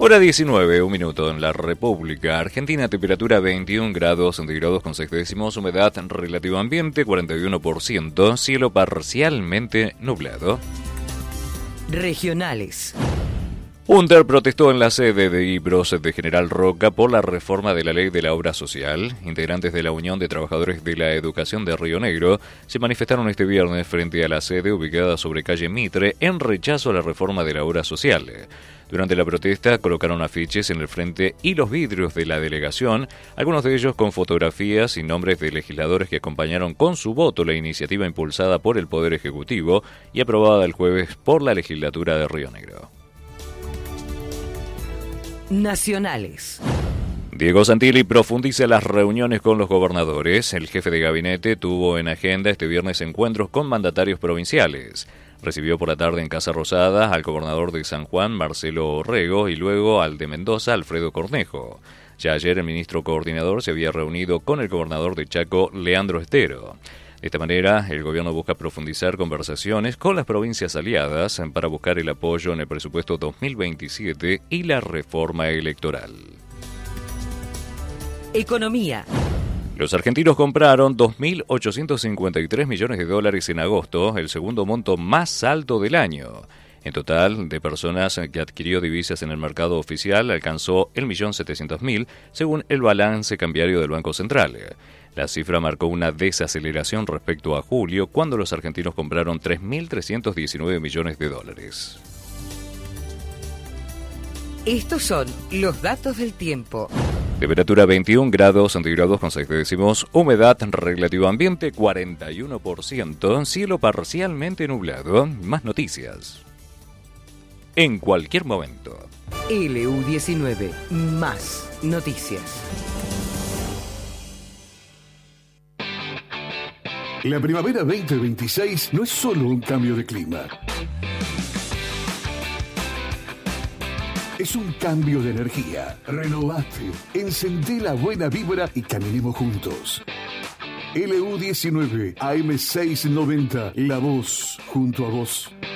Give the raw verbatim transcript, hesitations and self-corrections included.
Hora diecinueve, un minuto en la República Argentina, temperatura veintiún grados centígrados con seis décimos, humedad relativo ambiente cuarenta y uno por ciento, cielo parcialmente nublado. Regionales. UNTER protestó en la sede de Ibros de General Roca por la reforma de la ley de la obra social. Integrantes de la Unión de Trabajadores de la Educación de Río Negro se manifestaron este viernes frente a la sede ubicada sobre calle Mitre en rechazo a la reforma de la obra social. Durante la protesta colocaron afiches en el frente y los vidrios de la delegación, algunos de ellos con fotografías y nombres de legisladores que acompañaron con su voto la iniciativa impulsada por el Poder Ejecutivo y aprobada el jueves por la legislatura de Río Negro. Nacionales. Diego Santilli profundiza las reuniones con los gobernadores. El jefe de gabinete tuvo en agenda este viernes encuentros con mandatarios provinciales. Recibió por la tarde en Casa Rosada al gobernador de San Juan, Marcelo Orrego, y luego al de Mendoza, Alfredo Cornejo. Ya ayer el ministro coordinador se había reunido con el gobernador de Chaco, Leandro Estero. De esta manera, el gobierno busca profundizar conversaciones con las provincias aliadas para buscar el apoyo en el presupuesto dos mil veintisiete y la reforma electoral. Economía. Los argentinos compraron dos mil ochocientos cincuenta y tres millones de dólares en agosto, el segundo monto más alto del año. En total, de personas que adquirió divisas en el mercado oficial, alcanzó el millón setecientos mil, según el balance cambiario del Banco Central. La cifra marcó una desaceleración respecto a julio, cuando los argentinos compraron tres mil trescientos diecinueve millones de dólares. Estos son los datos del tiempo. Temperatura veintiún grados centígrados con seis décimos, humedad relativo ambiente cuarenta y uno por ciento, cielo parcialmente nublado. Más noticias en cualquier momento. L U diecinueve, más noticias. La primavera veinte veintiséis no es solo un cambio de clima. Es un cambio de energía. Renovate, encendé la buena vibra y caminemos juntos. L U diecinueve, A M seiscientos noventa, la voz junto a vos.